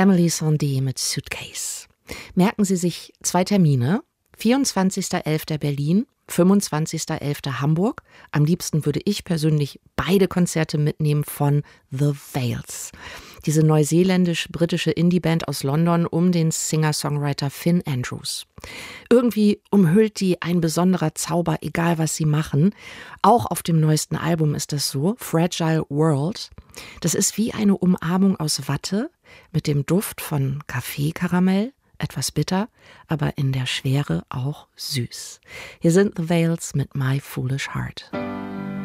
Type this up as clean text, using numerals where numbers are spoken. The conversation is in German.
Emily Sandé mit Suitcase. Merken Sie sich 2 Termine, 24.11. Berlin, 25.11. Hamburg. Am liebsten würde ich persönlich beide Konzerte mitnehmen von The Veils. Diese neuseeländisch-britische Indie-Band aus London um den Singer-Songwriter Finn Andrews. Irgendwie umhüllt die ein besonderer Zauber, egal was sie machen. Auch auf dem neuesten Album ist das so, Fragile World. Das ist wie eine Umarmung aus Watte mit dem Duft von Kaffeekaramell, etwas bitter, aber in der Schwere auch süß. Hier sind The Veils mit My Foolish Heart.